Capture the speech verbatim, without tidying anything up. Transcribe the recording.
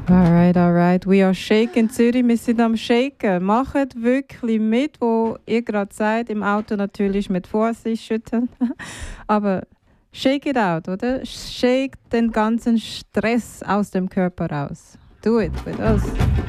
Alright, alright. We are shaking Zürich. Wir sind am Shaken. Macht wirklich mit, wo ihr gerade seid. Im Auto natürlich mit Vorsicht schütteln. Aber shake it out, oder? Shake den ganzen Stress aus dem Körper raus. Do it with us.